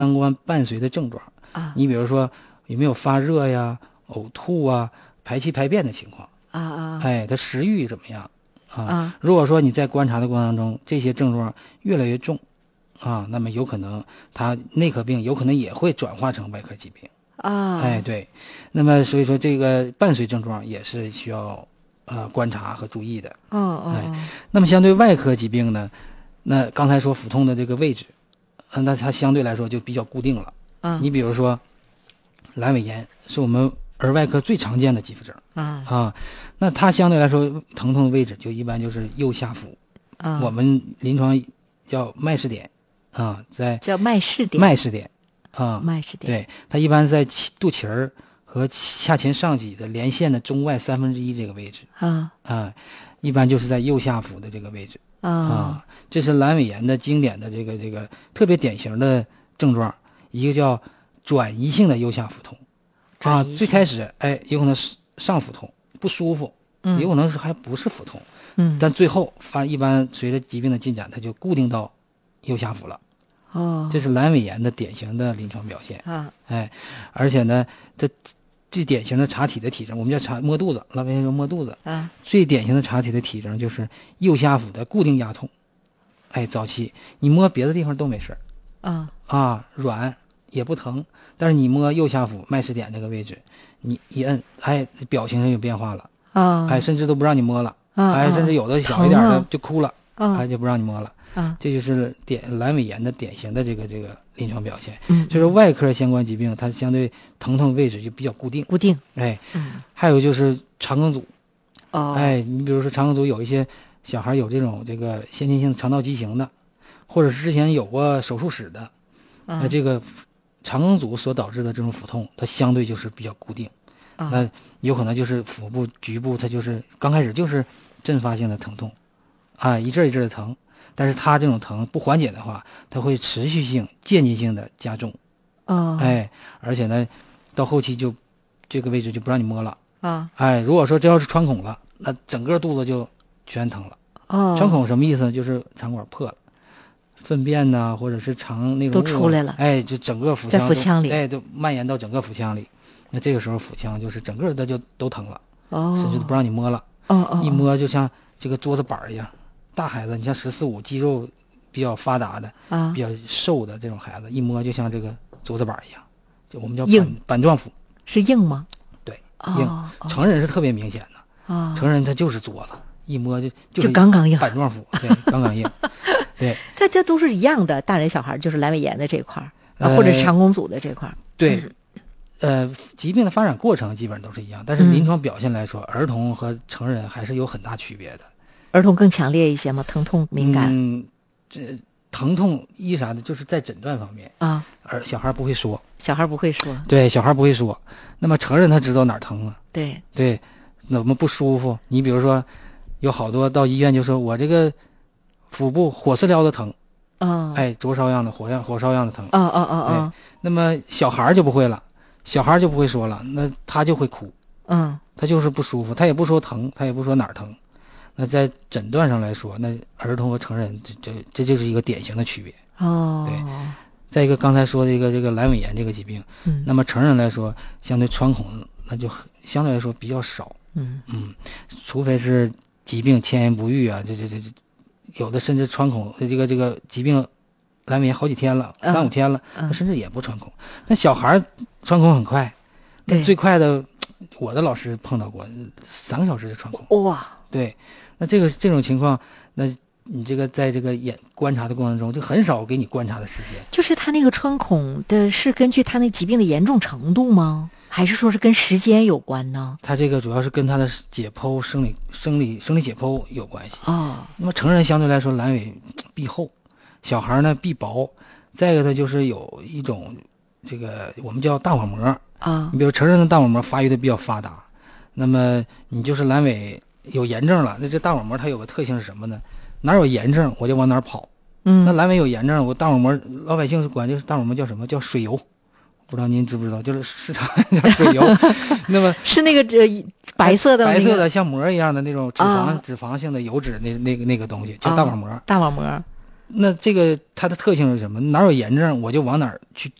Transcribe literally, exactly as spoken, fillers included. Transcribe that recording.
相关伴随的症状啊， 你比如说有没有发热呀、呕吐啊、排气排便的情况啊啊， 哎，他食欲怎么样啊？ 啊如果说你在观察的过程当中，这些症状越来越重啊，那么有可能他内科病有可能也会转化成外科疾病啊， 哎，对，那么所以说这个伴随症状也是需要呃观察和注意的。 哦哦哎，那么相对外科疾病呢，那刚才说腹痛的这个位置，呃那它相对来说就比较固定了。 嗯， 你比如说，阑尾炎是我们儿外科最常见的急腹症啊啊，那它相对来说疼痛的位置就一般就是右下腹， 啊， 我们临床叫脉试点啊，在叫脉试点， 脉试点啊， 脉试点， 对，它一般在脐肚脐儿和下前上棘的连线的中外三分之一这个位置啊啊，一般就是在右下腹的这个位置啊啊，这是阑尾炎的经典的这个这个特别典型的症状，一个叫转移性的右下腹痛啊， 转移性最开始哎有可能是上腹痛不舒服， 嗯有可能是还不是腹痛， 嗯， 但最后发一般随着疾病的进展，它就固定到右下腹了。 哦， 这是阑尾炎的典型的临床表现。 啊哎，而且呢，这最典型的查体的体征，我们叫查摸肚子，老百姓说摸肚子。 啊最典型的查体的体征就是右下腹的固定压痛。哎，早期你摸别的地方都没事啊啊，软也不疼，但是你摸右下腹脉试点这个位置，你一摁，哎，表情上有变化了， 啊， 哎，甚至都不让你摸了， 啊哎，甚至有的小一点的疼啊就哭了， 啊哎，就不让你摸了。 啊， 这就是典阑尾炎的典型的这个这个临床表现。 嗯， 就是外科相关疾病，它相对疼痛位置就比较固定。 固定， 哎， 嗯， 还有就是肠梗阻。 哦， 哎，你比如说肠梗阻，有一些小孩有这种这个先天性肠道畸形的，或者是之前有过手术史的，那、 嗯这个肠梗阻所导致的这种腹痛，它相对就是比较固定。 啊那有可能就是腹部局部，它就是刚开始就是阵发性的疼痛，啊，一阵一阵的疼。但是它这种疼不缓解的话，它会持续性、间接性的加重， 哦， 哎，而且呢，到后期就这个位置就不让你摸了， 啊哎，如果说这要是穿孔了，那整个肚子就全疼了。 哦， 穿孔什么意思呢？就是肠管破了，粪便呐、或者是肠那个都出来了哎，就整个腹腔都在腹腔里哎，都蔓延到整个腹腔里。那这个时候腹腔就是整个的就都疼了， 哦， 甚至都不让你摸了， 哦哦， 一摸就像这个桌子板儿一样。大孩子，你像十四五肌肉比较发达的、 啊比较瘦的这种孩子，一摸就像这个桌子板儿一样，就我们叫硬板板状腹。 是硬吗？ 对， 哦硬。 哦成人是特别明显的， 哦， 成人他就是桌子，一摸就就就是刚刚硬板状腹，对，刚刚硬。对大家都是一样的，大人小孩就是阑尾炎的这块儿，啊呃或者是肠梗阻的这块儿， 对，呃，疾病的发展过程基本上都是一样，但是嗯临床表现来说，儿童和成人还是有很大区别的。 儿童更强烈一些吗？疼痛敏感、 嗯，这疼痛一啥的，就是在诊断方面， 啊？ 而小孩不会说， 小孩不会说， 对，小孩不会说。那么成人他知道哪儿疼啊？ 对， 对，怎么不舒服？你比如说，有好多到医院就说我这个腹部火似燎的疼， 哦， 哎，灼烧样的火样火烧样的疼。 哦哦哦哦， 那么小孩儿就不会了，小孩儿就不会说了，那他就会哭， 嗯他就是不舒服，他也不说疼，他也不说哪儿疼。那在诊断上来说，那儿童和成人这这这就是一个典型的区别。 哦， 对再一个，刚才说的一个这个阑尾炎这个疾病， 嗯， 那么成人来说，相对穿孔那就很相对来说比较少， 嗯嗯，除非是疾病迁延不愈啊，这这这这，有的甚至穿孔这个这个疾病阑尾炎好几天了， 嗯三五天了， 嗯那甚至也不穿孔。那小孩儿穿孔很快，那对最快的，我的老师碰到过，三个小时就穿孔。 哇， 对，那这个这种情况，那你这个在这个眼观察的过程中，就很少给你观察的时间。 就是他那个穿孔的是根据他那疾病的严重程度吗？还是说是跟时间有关呢？ 它这个主要是跟它的解剖生理、生理、生理解剖有关系。 哦， 那么成人相对来说阑尾壁厚，小孩呢壁薄，再一个它就是有一种这个我们叫大网膜啊你比如成人的大网膜发育的比较发达，那么你就是阑尾有炎症了，那这大网膜它有个特性是什么呢？哪有炎症我就往哪儿跑。 嗯， 那阑尾有炎症，我大网膜老百姓是管这个大网膜叫什么？叫水油。不知道您知不知道？就是市场叫水油。那么是那个呃白色的、那个、 白色的像膜一样的那种脂肪、 啊、 脂肪性的油脂那那个那个东西叫大网膜。 啊、大网膜。 那这个它的特性是什么？哪有炎症我就往哪儿去